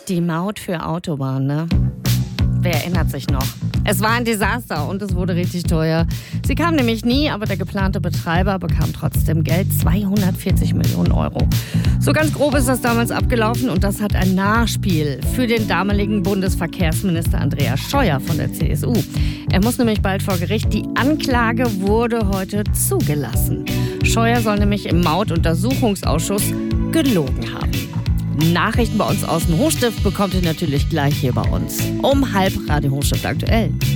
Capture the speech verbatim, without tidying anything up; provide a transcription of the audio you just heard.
Die Maut für Autobahnen, ne? Wer erinnert sich noch? Es war ein Desaster und es wurde richtig teuer. Sie kam nämlich nie, aber der geplante Betreiber bekam trotzdem Geld, zweihundertvierzig Millionen Euro. So ganz grob ist das damals abgelaufen und das hat ein Nachspiel für den damaligen Bundesverkehrsminister Andreas Scheuer von der C S U. Er muss nämlich bald vor Gericht. Die Anklage wurde heute zugelassen. Scheuer soll nämlich im Mautuntersuchungsausschuss gelogen haben. Nachrichten bei uns aus dem Hochstift bekommt ihr natürlich gleich hier bei uns. Um halb Radio Hochstift aktuell.